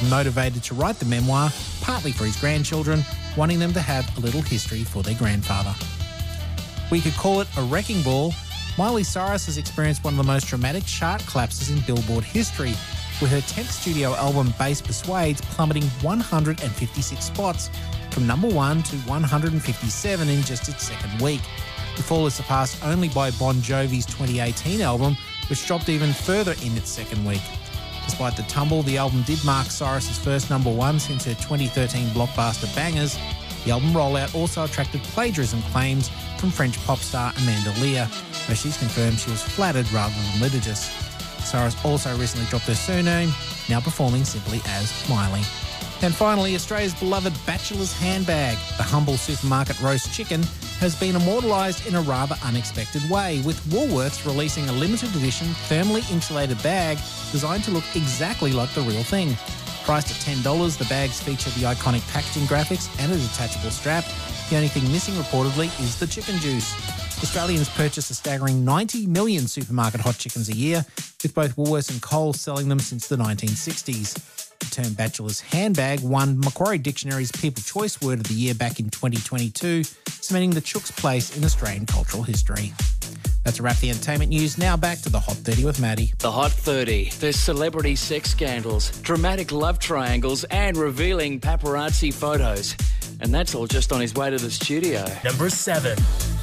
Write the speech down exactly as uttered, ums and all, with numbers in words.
motivated to write the memoir, partly for his grandchildren, wanting them to have a little history for their grandfather. We could call it a wrecking ball. Miley Cyrus has experienced one of the most dramatic chart collapses in Billboard history, with her tenth studio album Bass Persuades plummeting one hundred fifty-six spots, from number one to one hundred fifty-seven in just its second week. The fall is surpassed only by Bon Jovi's twenty eighteen album, which dropped even further in its second week. Despite the tumble, the album did mark Cyrus's first number one since her twenty thirteen blockbuster Bangers. The album rollout also attracted plagiarism claims from French pop star Amanda Lear, though she's confirmed she was flattered rather than litigious. Cyrus also recently dropped her surname, now performing simply as Miley. And finally, Australia's beloved Bachelor's handbag, the humble supermarket roast chicken, has been immortalised in a rather unexpected way, with Woolworths releasing a limited edition thermally insulated bag designed to look exactly like the real thing. Priced at ten dollars, the bags feature the iconic packaging graphics and a detachable strap. The only thing missing, reportedly, is the chicken juice. Australians purchase a staggering ninety million supermarket hot chickens a year, with both Woolworths and Coles selling them since the nineteen sixties. The term Bachelor's handbag won Macquarie Dictionary's People Choice Word of the Year back in twenty twenty-two, cementing the chook's place in Australian cultural history. That's a wrap the entertainment news. Now back to the Hot thirty with Maddie. The Hot thirty. There's celebrity sex scandals, dramatic love triangles and revealing paparazzi photos. And that's all just on his way to the studio. Number seven.